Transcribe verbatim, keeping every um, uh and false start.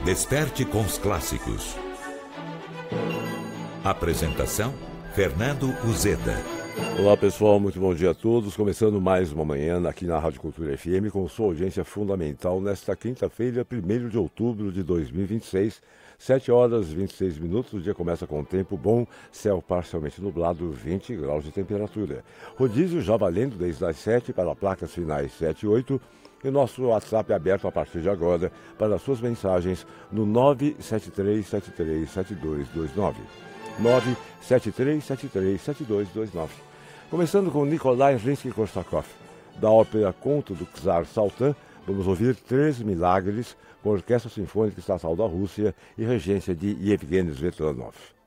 Desperte com os clássicos. Apresentação, Fernando Uzeda. Olá pessoal, muito bom dia a todos. Começando mais uma manhã aqui na Rádio Cultura F M com sua audiência fundamental nesta quinta-feira, primeiro de outubro de dois mil e vinte e seis, sete horas e vinte e seis minutos. O dia começa com tempo bom, céu parcialmente nublado, vinte graus de temperatura. Rodízio já valendo desde as sete para placas finais sete e oito. E nosso WhatsApp é aberto a partir de agora para suas mensagens no nove sete três sete três sete dois dois nove. nove sete três sete três sete dois dois nove. Começando com Nikolai Rimsky-Korsakov, da ópera Conto do Czar Saltan, vamos ouvir Três Milagres, com a Orquestra Sinfônica Estatal da Rússia e regência de Yevgeny Svetlanov.